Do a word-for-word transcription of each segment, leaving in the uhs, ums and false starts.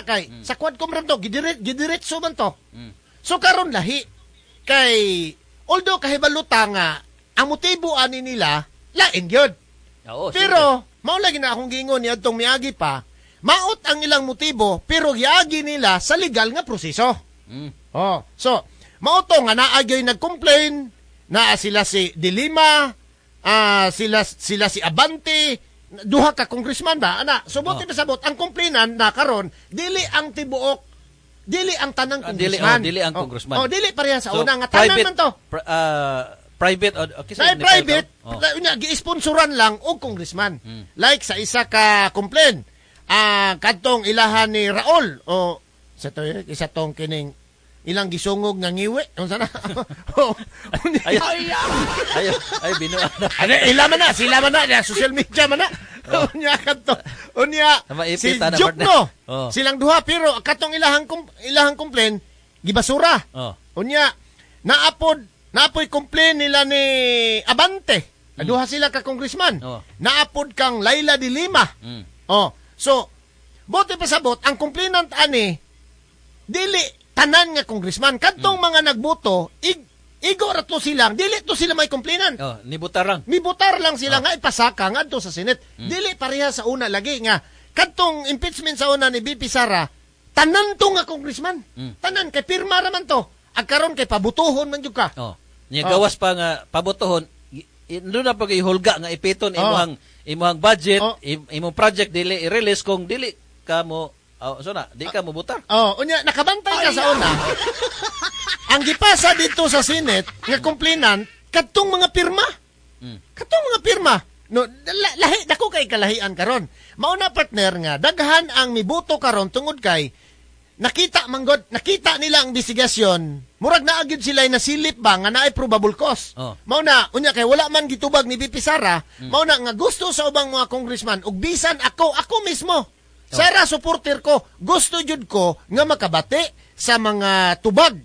na kay Mm. sa Quadcom ram to gidiret gidiretso man to. Mm. So karon lahi kay although kahibaluta nga ang motibo ani nila lain gyud. Oo, Pero mao lagi na akong giingon ni adtong miagi pa, maot ang ilang motibo pero giagi nila sa legal nga proseso. Mm. Oh, so mao to nga naa gyud nag-complain, naa sila si Dilima, ah sila sila si Abante, duha ka congressman ba ana. So buti Oh. pasabot ang complainan na karon dili ang tibuok, dili ang tanang Ah, dili, congressman. oh, dili ang Oh, congressman. Oh, dili pareha sa So, una nga tanan private- man to. Pri- uh, private o okay, Sa private, oh. la- unya gi-sponsoran lang og congressman. Hmm. Like sa isa ka complain, ah kadtong ilahan ni Raul o sa to eh, isa tong kining ilang gisungog nga ngiwi unsa na. Oh, Ay, ay, ay, binuan na. ano ila man na sila man na na social media man na. Unya kadto. Unya si Maipit, ana, Jukno. partner. Oh. Silang duha pero katong ilahang kum- ilahang complain gibasura. Oh. Unya naapod naapoy complain nila ni Abante. Duha sila ka congressman. Oh. Naapod kang Laila de Lima. Mm. Oh, so bote pasabot ang complainant ani dili tanan nga congressman kadtong Mm. mga nagboto ig igo ra to silang dili to sila may complainant. Oh, ni butarang. Mibutar lang sila Oh. nga ipasaka ngadto sa Senate. Mm. Dili pareha sa una lagi nga kadtong impeachment sa una ni B P Sara tanan to nga congressman. Mm. Tanan kay pirma ra man to. Ag karon kay pabutuhon man jud ka. Oh. Niya Oh. gawas pa nga pabotohon, doon na pag ihulga nga ipiton Oh. imuhang imuhang budget, Oh. im, imong project dili i-release kung dili ka mo oh, so na, di ka mo butar. Oh, unya nakabantay ka sa una. Ang gipasa dito sa Senate nga complainant kadtong mga pirma. Mm. Katong mga pirma. No, la- lahi dako kay kalahian karon. Mao na partner nga daghan ang miboto karon tungod kay nakita manggod nakita nila ang investigasyon. Murag naa gyud sila nasilip ba nga naay probable cause. Oh. Mao na unya kay wala man gitubag ni B P Sara, mao na nga gusto sa ubang mga congressman ug bisan ako ako mismo. Sara supporter ko, gusto jud ko nga makabati sa mga tubag.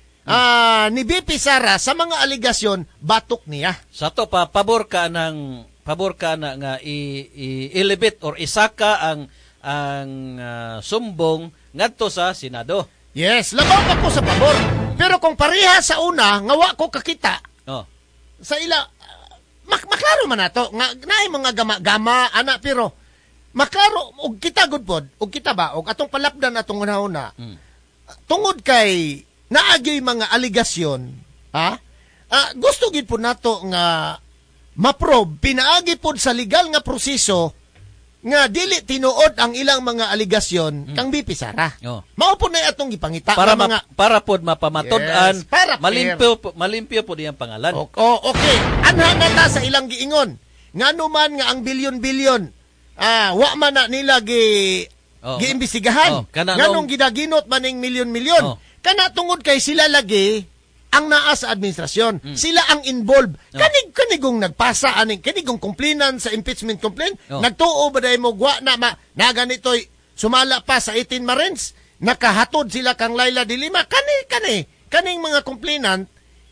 Ah, ni B P Sara sa mga aligasyon batok niya. Sa to pa pabor ka ng pabor ka na nga i, i- elevate or isaka ang ang ah, sumbong ngadto sa Senado. Yes, labaw ako sa pabor. Pero kung pareha sa una nga wa ko kakita Oh. sa ila ah, mak maklaro man nato nga naay mga gama-gama ana pero maklaro og kita gud pod og kita ba og atong palapdan atong una Mm. tungod kay naagyoy mga aligasyon ha ah, gusto gid pod nato nga maprobe pinaagi pod sa legal nga proseso nga dili tinuod ang ilang mga aligasyon kang B P Sara. Oh. Mao po na atong gipangita Para nga mga ma- para pod mapamatud-an, Yes, para malimpyo po- malimpyo pod iyang pangalan. O, o- okay. Anha na ta sa ilang giingon. Ngano man nga ang bilyon-bilyon ah wa man na nila gi Oh. giimbestigahan. Oh, kana Nganong noong- gidaginot man ning milyon-milyon. Oh. Kana tungod kay sila lagi ang naa sa administrasyon. Mm. Sila ang involved. Oh. Kanig kanigong nagpasa aning kanigong complainan sa impeachment complaint. Oh. Nagtuo ba dahil mo gwa na ma, na ganito'y sumala pa sa eighteen Marines. Nakahatod sila kang Laila de Lima. Kani kani kaning mga complainant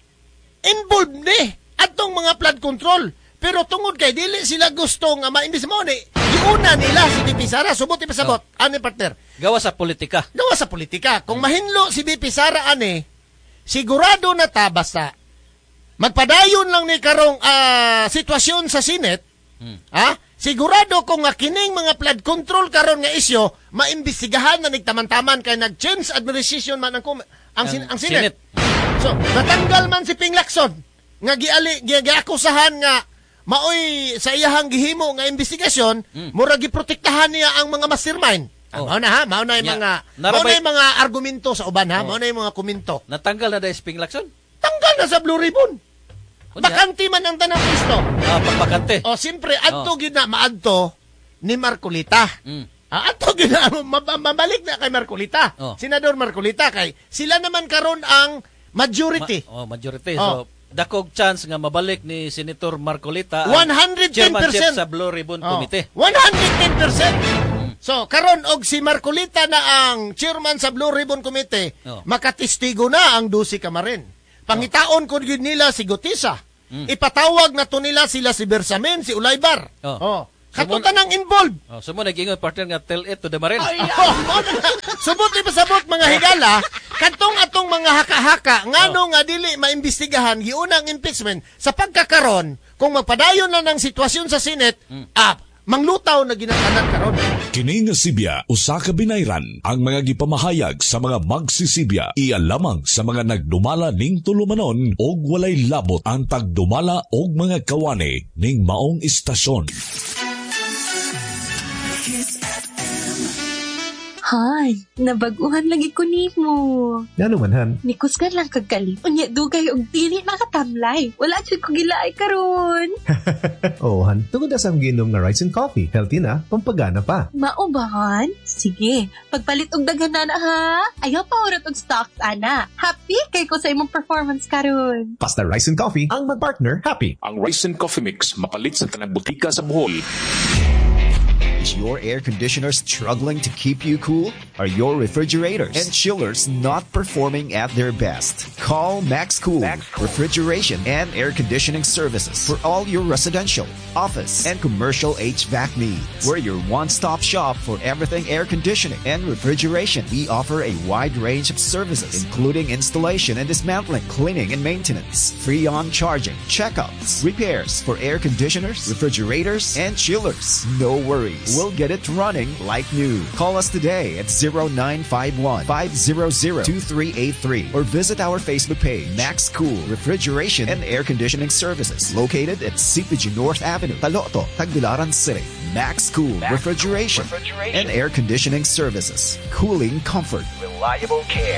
involved ni atong mga flood control. Pero tungod kay dili sila gusto nga maimbis mo ni giuna nila si B P Sara subot ipasabot Oh. ani partner. Gawa sa politika. Gawa sa politika. Kung mahinlo si B P Sara ani, sigurado na ta basta magpadayon lang ni karong ah, sitwasyon sa Senate, Hmm. ha? Sigurado ko nga kining mga flood control karon nga isyo maimbestigahan na nigtaman-taman kay nag-change administration man ang kum- ang, sin- ang Senate. So, natanggal man si Ping Lacson nga giali gi- giakusahan nga maoy sa iyahang gihimo nga investigasyon, Mm. mura giprotektahan niya ang mga mastermind. Ah, Oh. mao na ha, mao na yung Yeah. mga Narabay- mao na yung mga argumento sa uban ha, Oh. mao na yung mga komento. Natanggal na dahil Sping Lacson. Tanggal na sa Blue Ribbon. Unya? Bakanti man ang tanang pisto. Ah, pagpakante. O siyempre, adto gid na maadto ni Marcolita. Mm. Ah, adto gid na mab- mabalik na kay Marcolita. Oh. Senador Marcolita kay sila naman karon ang majority. Ma- oh, majority. Oh. So, dakog chance nga mabalik ni Senator Marcolita ang one hundred ten chairmanship percent. sa Blue Ribbon Oh, Committee. one hundred ten percent. So, karon og si Marcolita na ang chairman sa Blue Ribbon Committee, Oh. makatistigo na ang dusi kamarin. Pangitaon ko gid nila si Gutisa. Mm. Ipatawag na to nila sila si Bersamen, si Ulaybar. Oh. Oh. Katutan ng involved. Oh, sumo nag-ingon partner nga tell it to the Marines. Ay, oh, subot ni pasabot mga higala, katong atong mga haka-haka, ngano nga dili maimbestigahan giunang impeachment sa pagkakaron kung magpadayon na ng sitwasyon sa Senate, mm. ah, manglutaw na ginakanan karon. Kini nga Sibya usa ka binayran ang mga gipamahayag sa mga magsisibya iya lamang sa mga nagdumala ning tulumanon og walay labot ang tagdumala og mga kawani ning maong istasyon. Hay, nabaguhan lagi ko ni mo. Ngano man, Han? Nikos ka lang kagalit. Unya, dugay og dili nakatamlay. Wala dyan ko gilaay karon. Oo, Han. Tungod na sa ginom nga rice and coffee. Healthy na, pampagana pa. Maubahan? Sige, pagpalit og dagana na ha. Ayaw pa urot og stocks, ana. Happy kay ko sa imong performance karon. Basta rice and coffee, ang mag-partner happy. Ang rice and coffee mix, mapalit sa tanang butika sa Bohol. Is your air conditioner struggling to keep you cool? Are your refrigerators and chillers not performing at their best? Call Max Cool Refrigeration and Air Conditioning Services for all your residential, office, and commercial H V A C needs. We're your one-stop shop for everything air conditioning and refrigeration. We offer a wide range of services, including installation and dismantling, cleaning and maintenance, free on charging, checkups, repairs for air conditioners, refrigerators, and chillers. No worries. We'll get it running like new. Call us today at zero nine five one, five zero zero, two three eight three or visit our Facebook page, Max Cool Refrigeration and Air Conditioning Services, located at C P G North Avenue, Taloto, Tagbilaran City. Max Cool Max Refrigeration, Cool Refrigeration and Air Conditioning Services. Cooling comfort. Reliable care.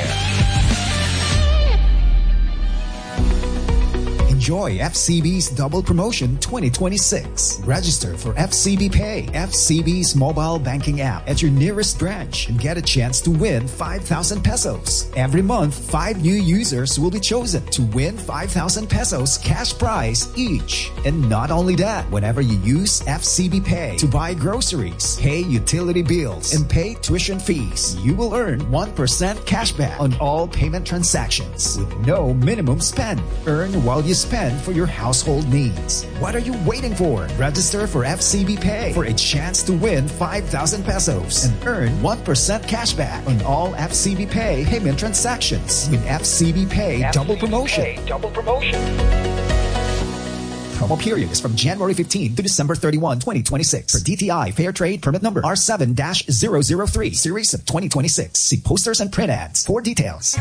Enjoy F C B's Double Promotion twenty twenty-six. Register for F C B Pay, F C B's mobile banking app at your nearest branch and get a chance to win five thousand pesos. Every month, five new users will be chosen to win five thousand pesos cash prize each. And not only that, whenever you use F C B Pay to buy groceries, pay utility bills, and pay tuition fees, you will earn one percent cashback on all payment transactions with no minimum spend. Earn while you spend for your household needs. What are you waiting for? Register for F C B Pay for a chance to win five thousand pesos and earn one percent cashback on all F C B Pay payment transactions with F C B Pay F C B Double Promotion. Pay Double Promotion. Promo period is from January fifteenth to December thirty-first, twenty twenty-six. For D T I Fair Trade Permit Number R seven dash zero zero three, Series of twenty twenty-six. See posters and print ads for details.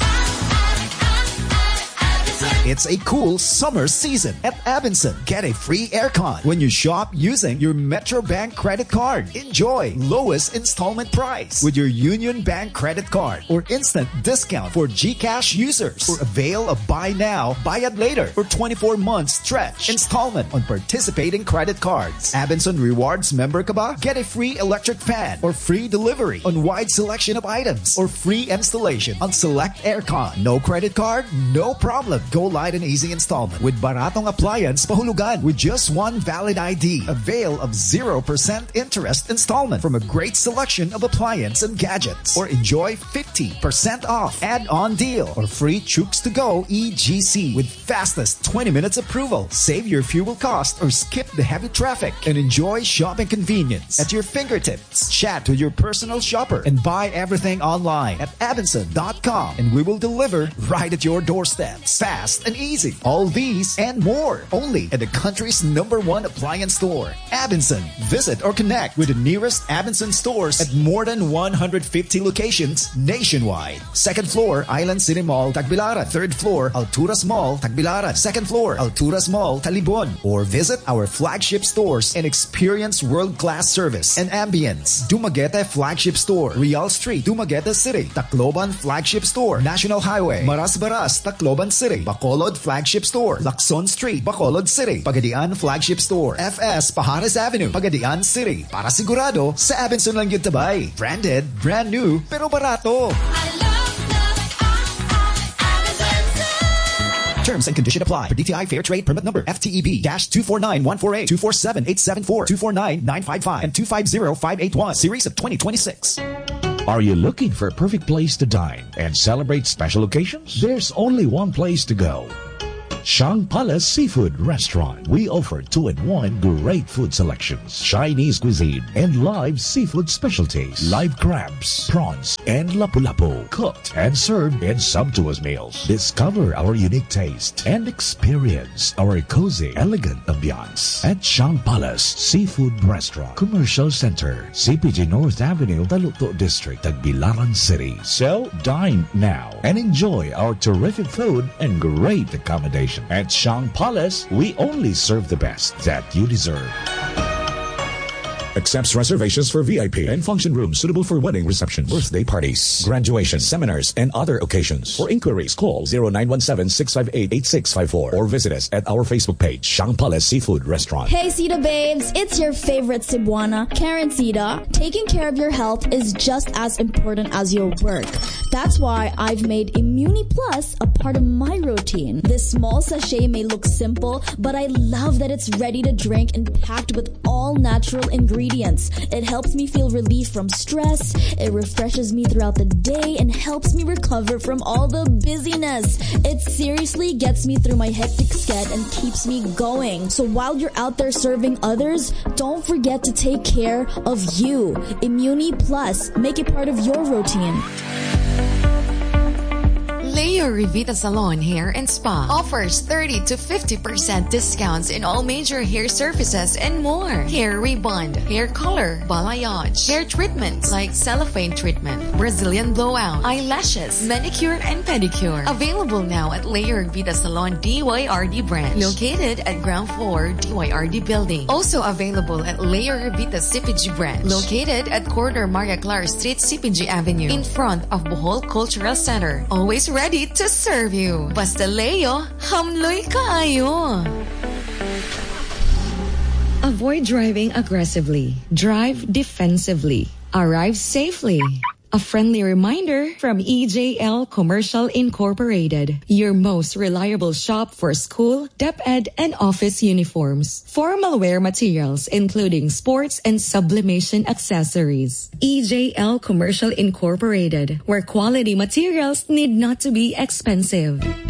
It's a cool summer season at Abenson. Get a free aircon when you shop using your Metro Bank credit card. Enjoy lowest installment price with your Union Bank credit card or instant discount for GCash users, or avail of buy now, buy it later or twenty-four month stretch installment on participating credit cards. Abenson Rewards member ka ba? Get a free electric fan or free delivery on wide selection of items or free installation on select aircon. No credit card? No problem. Go light and easy installment with baratong appliance pahulugan with just one valid I D. Avail of zero percent interest installment from a great selection of appliance and gadgets, or enjoy fifty percent off add-on deal or free Chooks to Go E G C with fastest twenty minutes approval. Save your fuel cost or skip the heavy traffic and enjoy shopping convenience at your fingertips. Chat with your personal shopper and buy everything online at abenson dot com and we will deliver right at your doorsteps. Fast and easy. All these and more only at the country's number one appliance store, Abenson. Visit or connect with the nearest Abenson stores at more than one hundred fifty locations nationwide. Second floor, Island City Mall, Tagbilaran. Third floor, Alturas Mall, Tagbilaran. Second floor, Alturas Mall, Talibon. Or visit our flagship stores and experience world-class service and ambience. Dumaguete Flagship Store, Real Street, Dumaguete City. Tacloban Flagship Store, National Highway, Maras-Baras, Tacloban City. Bacolod Flagship Store, Lacson Street, Bacolod City. Pagadian Flagship Store, F S Pajares Avenue, Pagadian City. Para sigurado, sa Abenson lang yun tabay. Branded, brand new, pero barato. Terms and condition apply. For D T I Fair Trade Permit Number F T E B two four nine one four eight, two four seven eight seven four, two four nine nine five five, and two five zero five eight one. Series of twenty twenty-six. Are you looking for a perfect place to dine and celebrate special occasions? There's only one place to go. Shang Palace Seafood Restaurant. We offer two-in-one great food selections, Chinese cuisine, and live seafood specialties, live crabs, prawns, and lapu-lapu, cooked and served in sumptuous meals. Discover our unique taste and experience our cozy, elegant ambiance at Shang Palace Seafood Restaurant, Commercial Center, C P G North Avenue, Taluto District, Tagbilaran City. So, dine now and enjoy our terrific food and great accommodation. At Shang Palace, we only serve the best that you deserve. Accepts reservations for V I P and function rooms suitable for wedding reception, birthday parties, graduation, seminars, and other occasions. For inquiries, call zero nine one seven, six five eight, eight six five four or visit us at our Facebook page, Shang Palace Seafood Restaurant. Hey, Sita babes, it's your favorite Cebuana, Karen Sita. Taking care of your health is just as important as your work. That's why I've made Immuni Plus a part of my routine. This small sachet may look simple, but I love that it's ready to drink and packed with all natural ingredients. It helps me feel relief from stress, it refreshes me throughout the day, and helps me recover from all the busyness. It seriously gets me through my hectic schedule and keeps me going. So while you're out there serving others, don't forget to take care of you. Immuni Plus, make it part of your routine. Leo Revita Salon Hair and Spa offers thirty to fifty percent discounts in all major hair services and more. Hair rebond, hair color, balayage, hair treatments like cellophane treatment, Brazilian blowout, eyelashes, manicure and pedicure. Available now at Leo Revita Salon D Y R D branch, located at ground floor D Y R D building. Also available at Leo Revita C P G branch, located at corner Maria Clara Street, C P G Avenue, in front of Bohol Cultural Center. Always ready to serve you. Basta Leo, hamloy kaayo. Avoid driving aggressively. Drive defensively. Arrive safely. A friendly reminder from E J L Commercial Incorporated, your most reliable shop for school, DepEd, and office uniforms. Formal wear materials, including sports and sublimation accessories. E J L Commercial Incorporated, where quality materials need not to be expensive.